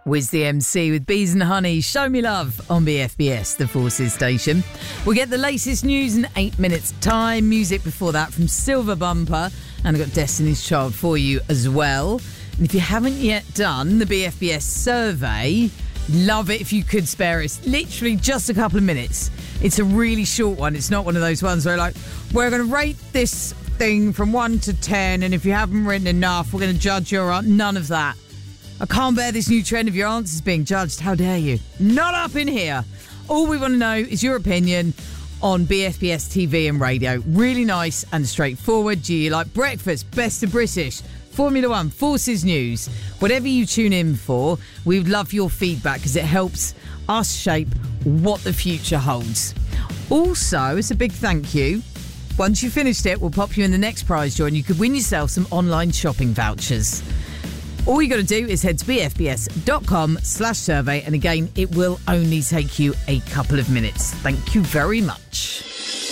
Wiz the MC with Bees and Honey. Show me love on BFBS, the Forces station. We'll get the latest news in 8 minutes' time. Music before that from Silver Bumper. And I've got Destiny's Child for you as well. And if you haven't yet done the BFBS survey, love it if you could spare us literally just a couple of minutes. It's a really short one. It's not one of those ones where we're going to rate this thing from 1 to 10, and if you haven't written enough, we're going to judge your answer. None of that. I can't bear this new trend of your answers being judged. How dare you? Not up in here. All we want to know is your opinion on BFBS TV and radio. Really nice and straightforward. Do you like breakfast, best of British, Formula One, Forces News? Whatever you tune in for, we would love your feedback because it helps us shape what the future holds. Also, it's a big thank you. Once you've finished it, we'll pop you in the next prize draw and you could win yourself some online shopping vouchers. All you got to do is head to bfbs.com/survey, and again, it will only take you a couple of minutes. Thank you very much.